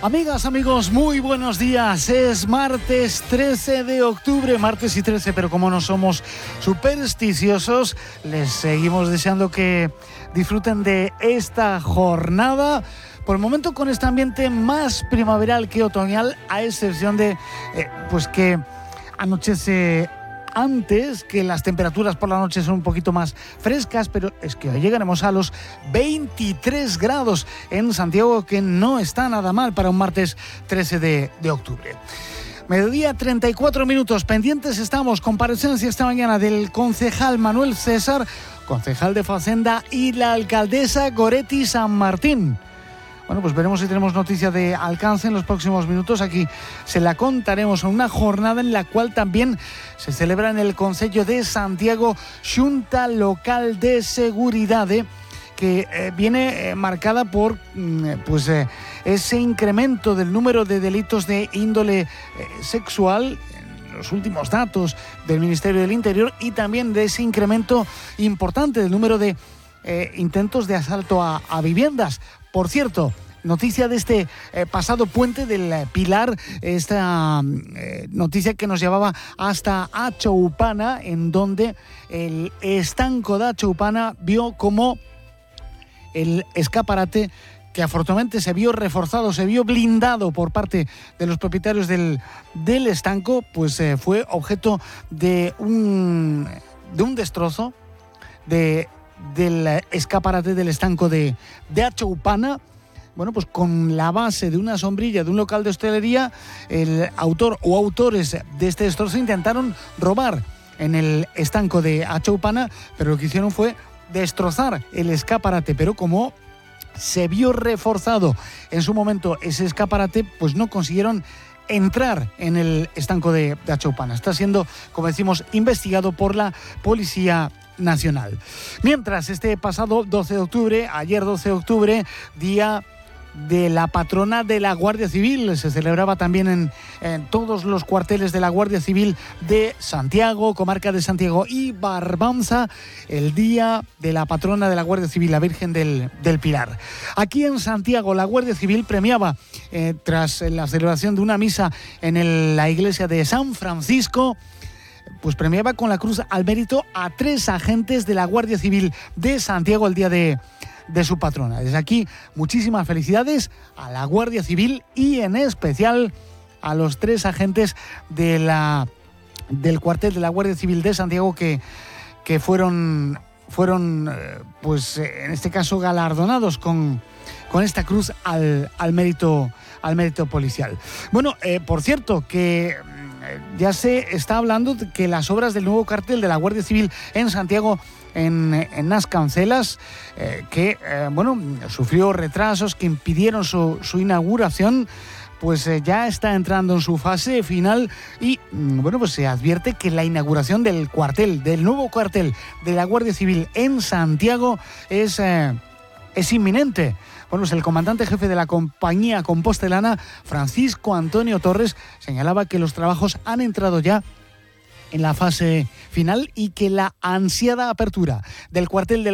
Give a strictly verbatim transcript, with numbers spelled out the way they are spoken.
Amigas, amigos, muy buenos días. Es martes trece de octubre, martes y trece, pero como no somos supersticiosos, les seguimos deseando que disfruten de esta jornada. Por el momento con este ambiente más primaveral que otoñal, a excepción de eh, pues que anochece antes, que las temperaturas por la noche son un poquito más frescas, pero es que hoy llegaremos a los veintitrés grados en Santiago, que no está nada mal para un martes trece de octubre. Mediodía, treinta y cuatro minutos. Pendientes estamos, comparecencia esta mañana del concejal Manuel César, concejal de Facenda, y la alcaldesa Goretti San Martín. Bueno, pues veremos si tenemos noticia de alcance en los próximos minutos. Aquí se la contaremos en una jornada en la cual también se celebra en el Concello de Santiago Xunta Local de Seguridad, ¿eh? que eh, viene eh, marcada por pues eh, ese incremento del número de delitos de índole eh, sexual, los últimos datos del Ministerio del Interior, y también de ese incremento importante del número de eh, intentos de asalto a, a viviendas. Por cierto, noticia de este eh, pasado puente del eh, Pilar, esta eh, noticia que nos llevaba hasta Achoupana, en donde el estanco de Achoupana vio como el escaparate, que afortunadamente se vio reforzado, se vio blindado por parte de los propietarios del, del estanco, pues eh, fue objeto de un, de un destrozo de... del escaparate del estanco de, de Achoupana. Bueno, pues con la base de una sombrilla de un local de hostelería, el autor o autores de este destrozo intentaron robar en el estanco de Achoupana, pero lo que hicieron fue destrozar el escaparate. Pero como se vio reforzado en su momento ese escaparate, pues no consiguieron entrar en el estanco de, de Achoupana. Está siendo, como decimos, investigado por la Policía Nacional. Mientras, este pasado doce de octubre, ayer doce de octubre, día de la patrona de la Guardia Civil, se celebraba también en, en todos los cuarteles de la Guardia Civil de Santiago, comarca de Santiago y Barbanza, el día de la patrona de la Guardia Civil, la Virgen del, del Pilar. Aquí en Santiago, la Guardia Civil premiaba, eh, tras la celebración de una misa en el, la iglesia de San Francisco, pues premiaba con la Cruz al Mérito a tres agentes de la Guardia Civil de Santiago el día de, de su patrona. Desde aquí, muchísimas felicidades a la Guardia Civil y en especial a los tres agentes de la, del cuartel de la Guardia Civil de Santiago que, que fueron, fueron pues en este caso, galardonados con, con esta Cruz al, al, mérito, al mérito policial. Bueno, eh, por cierto, que ya se está hablando de que las obras del nuevo cuartel de la Guardia Civil en Santiago, en, en Las Cancelas, eh, que eh, bueno, sufrió retrasos que impidieron su, su inauguración, pues eh, ya está entrando en su fase final y bueno, pues se advierte que la inauguración del cuartel, del nuevo cuartel de la Guardia Civil en Santiago es, eh, es inminente. Bueno, pues el comandante jefe de la compañía compostelana, Francisco Antonio Torres, señalaba que los trabajos han entrado ya en la fase final y que la ansiada apertura del cuartel de la